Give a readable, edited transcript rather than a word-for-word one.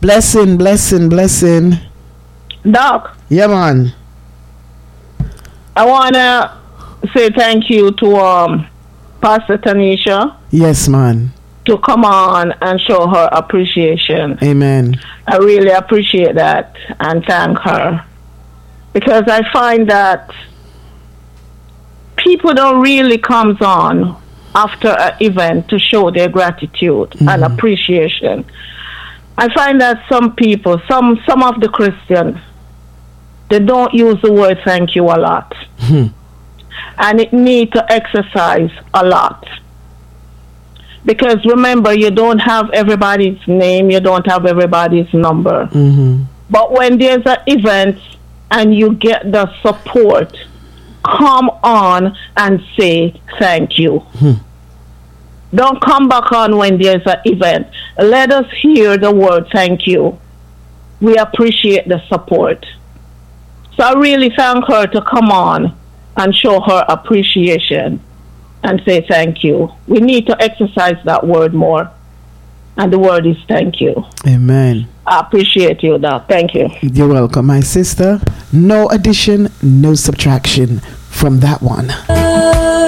Blessing. Doc, Yeah, man. I wanna say thank you to Pastor Tanisha Yes, man. to come on and show her appreciation. Amen. I really appreciate that and thank her, because I find that people don't really comes on after an event to show their gratitude and appreciation. I find that some people, some of the Christians, they don't use the word thank you a lot. And it need to exercise a lot. Because remember, you don't have everybody's name, you don't have everybody's number. But when there's an event and you get the support, come on and say thank you. Don't come back on when there's an event. Let us hear the word thank you. We appreciate the support. So I really thank her to come on and show her appreciation and say thank you. We need to exercise that word more. And the word is thank you. Amen. I appreciate you, Doc. Thank you. You're welcome, my sister. No addition, no subtraction from that one.